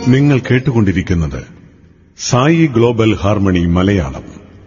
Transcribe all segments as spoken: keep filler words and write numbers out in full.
നിങ്ങൾ കേട്ടുകൊണ്ടിരിക്കുന്നത് Sai global harmony Malayalam.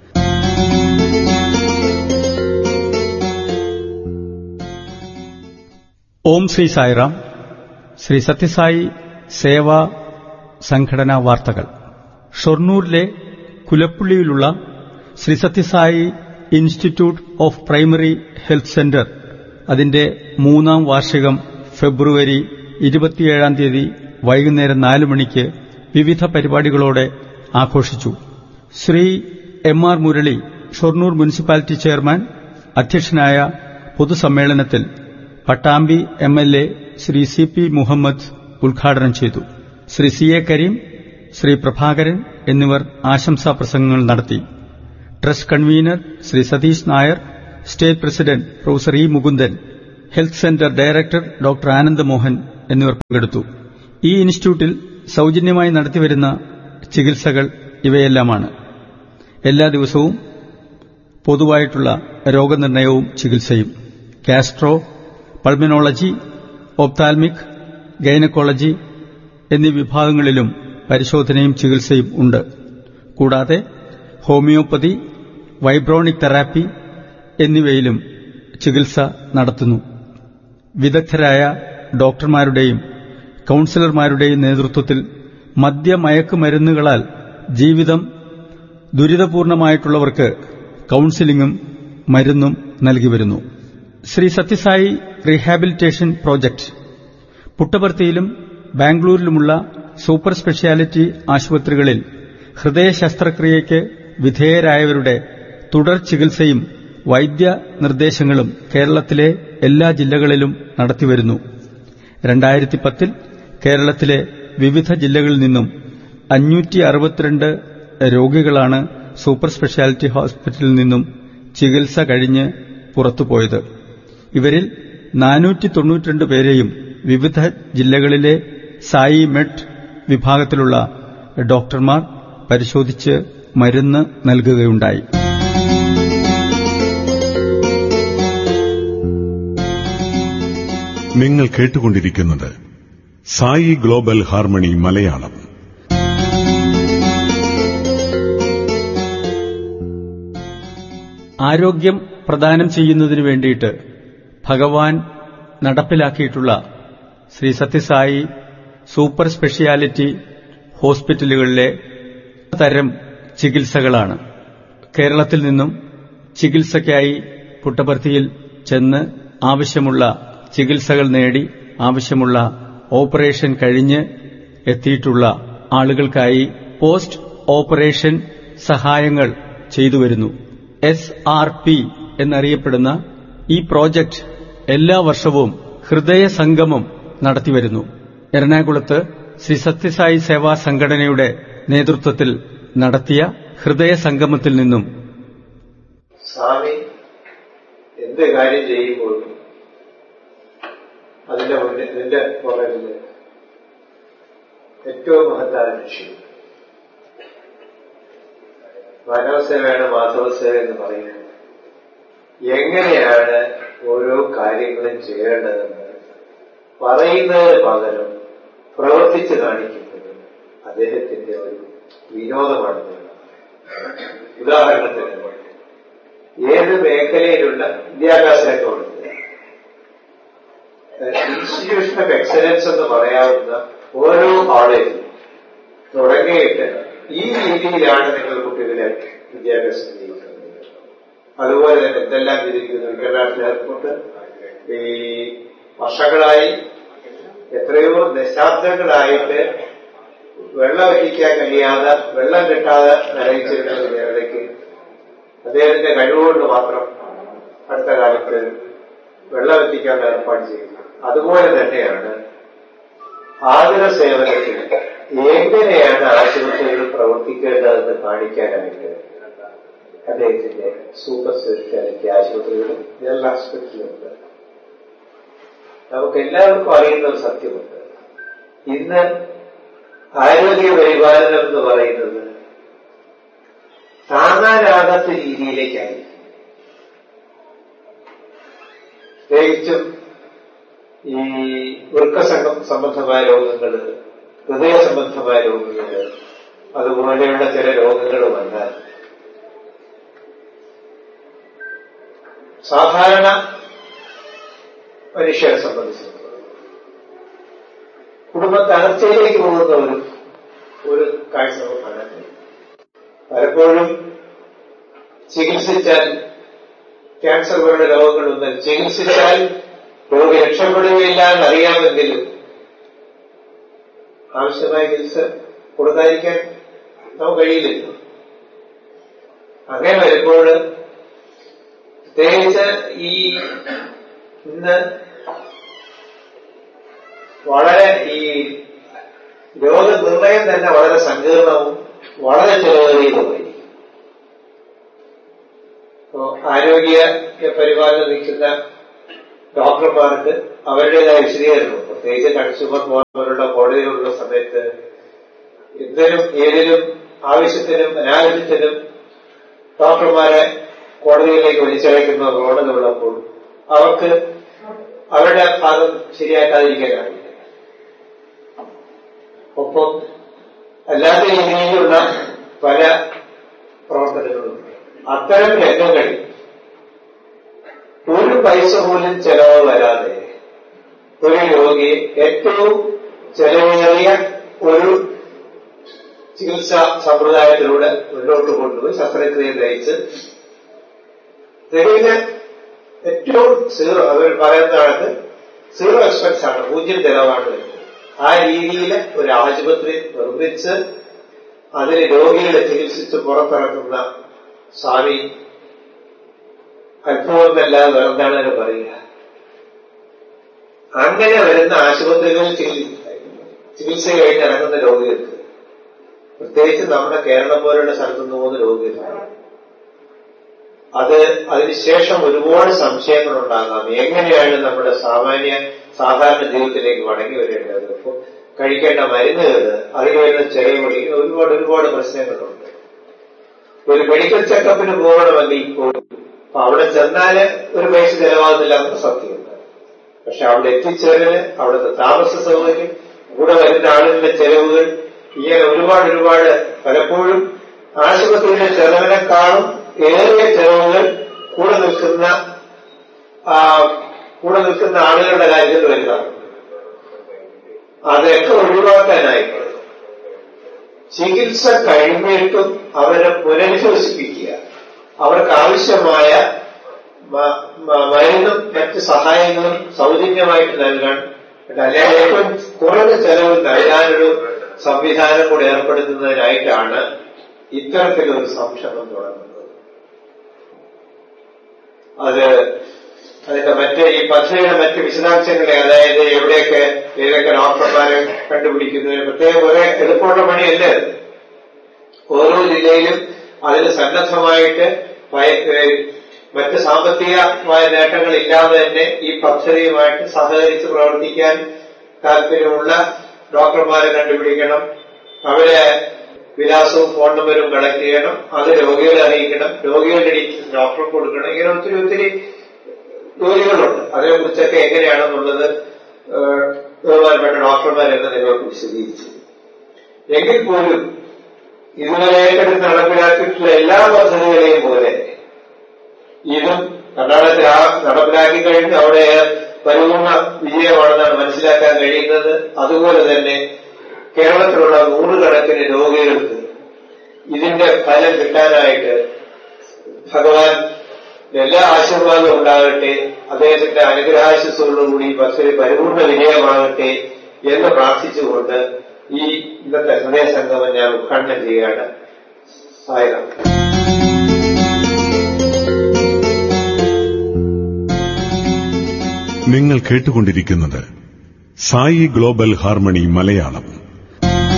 ഓം ശ്രീ സായിറാം. ശ്രീ സത്യസായി സേവാ സംഘടനാ വാർത്തകൾ. ഷൊർണൂരിലെ കുലപ്പുള്ളിയിലുള്ള Shri Sathya Sai institute of primary health centre അതിന്റെ മൂന്നാം വാർഷികം ഫെബ്രുവരി ഇരുപത്തിയേഴാം തീയതി വൈകുന്നേരം നാല് മണിക്ക് വിവിധ പരിപാടികളോടെ ആഘോഷിച്ചു. Shri M R Murali, Shoranur municipality chairman, അധ്യക്ഷനായ പൊതുസമ്മേളനത്തിൽ Pattambi M L A Shri C P Muhammad ഉദ്ഘാടനം ചെയ്തു. ശ്രീ സി എ കരീം, ശ്രീ പ്രഭാകരൻ എന്നിവർ ആശംസാ പ്രസംഗങ്ങൾ നടത്തി. Trust convener Shri Satheesh Nair, state president professor E Mukundan, health centre director doctor Anandamohan എന്നിവർ പങ്കെടുത്തു. ഈ ഇൻസ്റ്റിറ്റ്യൂട്ടിൽ സൌജന്യമായി നടത്തിവരുന്ന ചികിത്സകൾ ഇവയെല്ലാമാണ്. എല്ലാ ദിവസവും പൊതുവായിട്ടുള്ള രോഗനിർണയവും ചികിത്സയും, ഗാസ്ട്രോ, പൾമനോളജി, ഒപ്താൽമിക്, ഗൈനക്കോളജി എന്നീ വിഭാഗങ്ങളിലും പരിശോധനയും ചികിത്സയും ഉണ്ട്. കൂടാതെ ഹോമിയോപ്പതി, വൈബ്രോണിക് തെറാപ്പി എന്നിവയിലും ചികിത്സ നടത്തുന്നു. വിദഗ്ധരായ ഡോക്ടർമാരുടെയും കൌൺസിലർമാരുടെയും നേതൃത്വത്തിൽ മദ്യമയക്കുമരുന്നുകളാൽ ജീവിതം ദുരിതപൂർണമായിട്ടുള്ളവർക്ക് കൌൺസിലിംഗും മരുന്നും നൽകിവരുന്നു. Shri Sathya Sai rehabilitation project പുട്ടപർത്തിയിലും ബാംഗ്ലൂരിലുമുള്ള super speciality ആശുപത്രികളിൽ ഹൃദയ ശസ്ത്രക്രിയയ്ക്ക് വിധേയരായവരുടെ തുടർ ചികിത്സയും വൈദ്യ നിർദ്ദേശങ്ങളും കേരളത്തിലെ എല്ലാ ജില്ലകളിലും നടത്തിവരുന്നു. രണ്ടായിരത്തി പത്തിൽ കേരളത്തിലെ വിവിധ ജില്ലകളിൽ നിന്നും അഞ്ഞൂറ്റി അറുപത്തിരണ്ട് രോഗികളാണ് സൂപ്പർ സ്പെഷ്യാലിറ്റി ഹോസ്പിറ്റലിൽ നിന്നും ചികിത്സ കഴിഞ്ഞ് പുറത്തുപോയത്. ഇവരിൽ നാനൂറ്റി തൊണ്ണൂറ്റിരണ്ട് പേരെയും വിവിധ ജില്ലകളിലെ സായി മെഡ് വിഭാഗത്തിലുള്ള ഡോക്ടർമാർ പരിശോധിച്ച് മരുന്ന് നൽകുകയുണ്ടായി. നിങ്ങൾ കേട്ടുകൊണ്ടിരിക്കുന്നത് സായി ഗ്ലോബൽ ഹാർമണി മലയാളം. ആരോഗ്യം പ്രദാനം ചെയ്യുന്നതിനു വേണ്ടിയിട്ട് ഭഗവാൻ നടപ്പിലാക്കിയിട്ടുള്ള ശ്രീ സത്യസായി സൂപ്പർ സ്പെഷ്യാലിറ്റി ഹോസ്പിറ്റലുകളിലെ തരം ചികിത്സകളാണ്. കേരളത്തിൽ നിന്നും ചികിത്സയ്ക്കായി പുട്ടപർത്തിയിൽ ചെന്ന് ആവശ്യമുള്ള ചികിത്സകൾ നേടി ആവശ്യമുള്ള ഓപ്പറേഷൻ കഴിഞ്ഞ് എത്തിയിട്ടുള്ള ആളുകൾക്കായി പോസ്റ്റ് ഓപ്പറേഷൻ സഹായങ്ങൾ ചെയ്തുവരുന്നു. എസ് ആർ പി എന്നറിയപ്പെടുന്ന ഈ പ്രോജക്ട് എല്ലാ വർഷവും ഹൃദയ സംഗമം നടത്തിവരുന്നു. എറണാകുളത്ത് ശ്രീ സത്യസായി സേവാ സംഘടനയുടെ നേതൃത്വത്തിൽ നടത്തിയ ഹൃദയ സംഗമത്തിൽ നിന്നും സ്വാമി എന്ത് കാര്യം ചെയ്യുമ്പോഴും അതിന്റെ മുന്നിൽ നിന്റെ പുറകില് ഏറ്റവും മഹത്തായ ലക്ഷ്യം മാനവസേവയാണ് മാധവസേവ എന്ന് പറയുന്നത്. എങ്ങനെയാണ് ഓരോ കാര്യങ്ങളും ചെയ്യേണ്ടതെന്ന് പറയുന്നതിന് പകരം പ്രവർത്തിച്ച് കാണിക്കുന്നത് അദ്ദേഹത്തിന്റെ ഒരു വിനോദമാണ്. ഉദാഹരണത്തിന് ഏത് മേഖലയിലുള്ള വിദ്യാഭ്യാസ രംഗമുണ്ട്, ഇൻസ്റ്റിറ്റ്യൂഷൻ ഓഫ് എക്സലൻസ് എന്ന് പറയാവുന്ന ഓരോ കോളേജും തുടങ്ങിയിട്ട് ഈ രീതിയിലാണ് നിങ്ങൾ കുട്ടികളെ വിദ്യാഭ്യാസം ചെയ്യുന്നത്. അതുപോലെ തന്നെ എന്തെല്ലാം ചെയ്തിരിക്കുന്നു. ഇന്റർനാഷണൽ എയർപോർട്ട് ഈ വർഷങ്ങളായി എത്രയോ ദശാബ്ദങ്ങളായിട്ട് വെള്ളം എത്തിക്കാൻ കഴിയാതെ വെള്ളം കിട്ടാതെ നിലയിച്ചിരുന്ന ജനതയ്ക്ക് അദ്ദേഹത്തിന്റെ കഴിവുകൊണ്ട് മാത്രം അടുത്ത കാലത്ത് വെള്ളം എത്തിക്കാൻ ഏർപ്പാട് ചെയ്യുന്നു. അതുപോലെ തന്നെയാണ് ആതുര സേവനത്തിൽ എങ്ങനെയാണ് ആശുപത്രികൾ പ്രവർത്തിക്കേണ്ടതെന്ന് കാണിക്കാനായിട്ട് അദ്ദേഹത്തിന്റെ സൂപ്പർ സ്പെഷ്യാലിറ്റി ആശുപത്രികളും ജനറൽ ഹോസ്പിറ്റലുമുണ്ട്. നമുക്ക് എല്ലാവർക്കും അറിയുന്ന ഒരു സത്യമുണ്ട്. ഇന്ന് ആരോഗ്യ പരിപാലനം എന്ന് പറയുന്നത് താങ്ങാനാകാത്ത രീതിയിലേക്കായി. പ്രത്യേകിച്ചും ഈ വൃക്കസംഘം സംബന്ധമായ രോഗങ്ങൾ, ഹൃദയ സംബന്ധമായ രോഗികൾ, അതുപോലെയുള്ള ചില രോഗങ്ങൾ വന്നാൽ സാധാരണ മനുഷ്യരെ സംബന്ധിച്ചിടത്തോളം കുടുംബ തകർച്ചയിലേക്ക് പോകുന്ന ഒരു ഒരു കാഴ്ച നമുക്ക് കാണാൻ കഴിയും. പലപ്പോഴും ചികിത്സിച്ചാൽ ക്യാൻസർ പോലുള്ള രോഗങ്ങൾ വന്നാൽ ചികിത്സിച്ചാൽ രോഗി രക്ഷപ്പെടുകയില്ല എന്നറിയാമെങ്കിലും ആവശ്യമായ ചികിത്സ കൊടുക്കാതിരിക്കാൻ നമുക്ക് കഴിയില്ലല്ലോ. അങ്ങനെ വരുമ്പോൾ പ്രത്യേകിച്ച് ഈ ഇന്ന് വളരെ ഈ രോഗനിർണയം തന്നെ വളരെ സങ്കീർണവും വളരെ ചെലവേറിയതുമായി. അപ്പോ ആരോഗ്യ പരിപാലനം നിൽക്കുന്ന ഡോക്ടർമാർക്ക് അവരുടേതായ വിശദീകരണം, പ്രത്യേകിച്ച് കൺസ്യൂമർ പോലുള്ള കോടതികളുള്ള സമയത്ത് എന്തിനും ഏതിനും ആവശ്യത്തിനും അനാവശ്യത്തിനും ഡോക്ടർമാരെ കോടതിയിലേക്ക് വലിച്ചയക്കുന്ന പ്രവണത ഉള്ളപ്പോൾ അവർക്ക് അവരുടെ ഭാഗം ശരിയാക്കാതിരിക്കാനാവില്ല. ഒപ്പം അല്ലാത്ത രീതിയിലുള്ള പല പ്രവർത്തനങ്ങളുണ്ട്. അത്തരം രംഗങ്ങളിൽ ഒരു പൈസ പോലും ചെലവ് വരാതെ ഒരു രോഗിയെ ഏറ്റവും ചെലവേറിയ ഒരു ചികിത്സാ സമ്പ്രദായത്തിലൂടെ മുന്നോട്ട് കൊണ്ടുപോയി ശസ്ത്രക്രിയ നയിച്ച് തെരുവിന് ഏറ്റവും സീറോ, അവർ പറയുന്നതാണ് സീറോ എക്സ്പെൻസ് ആണ്, പൂജ്യം ചെലവാണ് വരുന്നത്. ആ രീതിയിൽ ഒരു ആശുപത്രി നിർമ്മിച്ച് അതിന് രോഗികളെ ചികിത്സിച്ച് പുറത്തിറക്കുന്ന സ്വാമി അത്ഭുതമല്ലാതെ എന്താണ് അതിന് പറയുക. അങ്ങനെ വരുന്ന ആശുപത്രികളിൽ ചികിത്സ കഴിഞ്ഞ് ഇറങ്ങുന്ന രോഗികൾക്ക്, പ്രത്യേകിച്ച് നമ്മുടെ കേരളം പോലുള്ള സ്ഥലത്തുനിന്ന് പോകുന്ന രോഗികളാണ്, അത് അതിനുശേഷം ഒരുപാട് സംശയങ്ങൾ ഉണ്ടാകാം. എങ്ങനെയാണ് നമ്മുടെ സാമാന്യ സാധാരണ ജീവിതത്തിലേക്ക് മടങ്ങി വരേണ്ടത്, അപ്പോൾ കഴിക്കേണ്ട മരുന്നുകൾ, അതിന് വരുന്ന ചെലവുകൾ, ഇങ്ങനെ ഒരുപാട് ഒരുപാട് പ്രശ്നങ്ങളുണ്ട്. ഒരു മെഡിക്കൽ ചെക്കപ്പിന് പോകണമെങ്കിൽ ഇപ്പോൾ അപ്പൊ അവിടെ ചെന്നാല് ഒരു പൈസ ചെലവാകുന്നില്ല എന്ന സത്യമുണ്ട്. പക്ഷെ അവിടെ എത്തിച്ചേരല്, അവിടുത്തെ താമസ സൗകര്യം, കൂടെ വരുന്ന ആളുകളുടെ ചെലവുകൾ, ഇങ്ങനെ ഒരുപാട് ഒരുപാട് പലപ്പോഴും ആശുപത്രിയിലെ ചെലവിനെക്കാളും ഏറിയ ചെലവുകൾ കൂടെ നിൽക്കുന്ന കൂടെ നിൽക്കുന്ന ആളുകളുടെ കാര്യത്തിൽ വരുന്നതാണ്. അതൊക്കെ ഒഴിവാക്കാനായിട്ട് ചികിത്സ കഴിഞ്ഞിട്ടും അവരെ പുനരധിവസിപ്പിക്കുക, അവർക്ക് ആവശ്യമായ മരുന്നും മറ്റ് സഹായങ്ങളും സൗജന്യമായിട്ട് നൽകാൻ, അല്ലെങ്കിൽ ഏറ്റവും കുറഞ്ഞ ചെലവ് നൽകാനൊരു സംവിധാനം കൂടെ ഏർപ്പെടുത്തുന്നതിനായിട്ടാണ് ഇത്തരത്തിലൊരു സംരംഭം തുടങ്ങുന്നത്. അത് അതിന്റെ മറ്റ് ഈ പദ്ധതിയുടെ മറ്റ് വിശദാംശങ്ങളെ, അതായത് എവിടെയൊക്കെ ഏതൊക്കെ ഡോക്ടർമാരെ കണ്ടുപിടിക്കുന്നതിന് പ്രത്യേകം ഒരേ എളുപ്പമുള്ള പണിയല്ലേ. ഓരോ ജില്ലയിലും അതിന് സന്നദ്ധമായിട്ട് മറ്റ് സാമ്പത്തികമായ നേട്ടങ്ങളില്ലാതെ തന്നെ ഈ പദ്ധതിയുമായിട്ട് സഹകരിച്ച് പ്രവർത്തിക്കാൻ താല്പര്യമുള്ള ഡോക്ടർമാരെ കണ്ടുപിടിക്കണം, അവരെ വിലാസവും ഫോൺ നമ്പരും കളക്ട് ചെയ്യണം, അത് രോഗികളെ അറിയിക്കണം, രോഗികളുടെ ഡീറ്റെയിൽസ് ഡോക്ടർക്ക് കൊടുക്കണം. ഇങ്ങനെ ഒത്തിരി ഒത്തിരി ജോലികളുണ്ട്. അതിനെക്കുറിച്ചൊക്കെ എങ്ങനെയാണെന്നുള്ളത് ബഹുമാനപ്പെട്ട ഡോക്ടർമാരെന്ന് നിങ്ങൾക്ക് വിശദീകരിച്ചു. എങ്കിൽ പോലും ഇതുവരെ ഏറ്റെടുത്ത് നടപ്പിലാക്കിയിട്ടുള്ള എല്ലാ പദ്ധതികളെയും പോലെ ഇതും കർണാടകത്തിൽ ആ നടപ്പിലാക്കി കഴിഞ്ഞ് അവിടെ പരിപൂർണ വിജയമാണെന്നാണ് മനസ്സിലാക്കാൻ കഴിയുന്നത്. അതുപോലെ തന്നെ കേരളത്തിലുള്ള നൂറുകണക്കിന് രോഗികൾക്ക് ഇതിന്റെ ഫലം കിട്ടാനായിട്ട് ഭഗവാൻ എല്ലാ ആശീർവാദവും ഉണ്ടാകട്ടെ, അദ്ദേഹത്തിന്റെ അനുഗ്രഹാശിസ്സോടുകൂടി പദ്ധതി പരിപൂർണ വിജയമാകട്ടെ എന്ന് പ്രാർത്ഥിച്ചുകൊണ്ട് ഈ ഇന്നത്തെ ഹൃദയ സംഗമം ഞാൻ ഉദ്ഘാടനം ചെയ്യുകയാണ്. സായിറാം. നിങ്ങൾ കേട്ടുകൊണ്ടിരിക്കുന്നത് സായി ഗ്ലോബൽ ഹാർമണി മലയാളം.